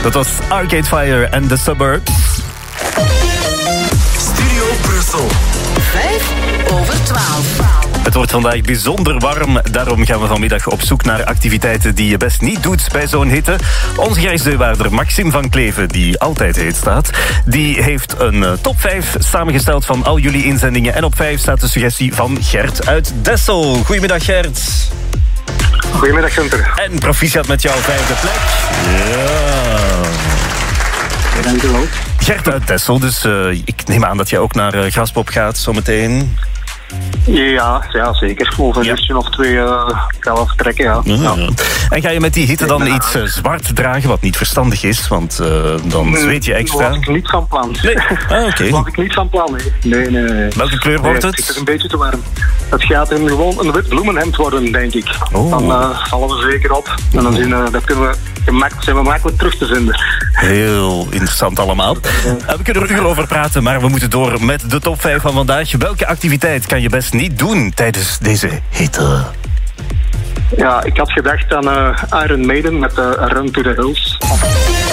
Dat was Arcade Fire en The Suburbs. Studio Brussel. 5:12. Het wordt vandaag bijzonder warm. Daarom gaan we vanmiddag op zoek naar activiteiten die je best niet doet bij zo'n hitte. Onze grijsdeurwaarder Maxime van Kleven, die altijd heet staat, die heeft een top 5 samengesteld van al jullie inzendingen. En op 5 staat de suggestie van Gert uit Dessel. Goedemiddag, Gert. Goedemiddag, Gunther. En proficiat met jouw 5e plek. Ja. Dankjewel. Gert uit Dessel, dus ik neem aan dat jij ook naar Graspop gaat zometeen. Ja, zeker. Over een uurtje of 2 gaan we vertrekken, ja. En ga je met die hitte dan iets zwart dragen, wat niet verstandig is? Want dan zweet je extra. Was ik niet van plan. Nee. Oké. Was ik niet van plan, nee. Welke kleur wordt het? Het is een beetje te warm. Het gaat gewoon een wit bloemenhemd worden, denk ik. Oh. Dan vallen we zeker op. En dan zijn we makkelijk terug te vinden. Heel interessant allemaal. We kunnen er uren over praten, maar we moeten door met de top 5 van vandaag. Welke activiteit kan je best niet doen tijdens deze hitte? Ja, ik had gedacht aan Iron Maiden met Run to the Hills.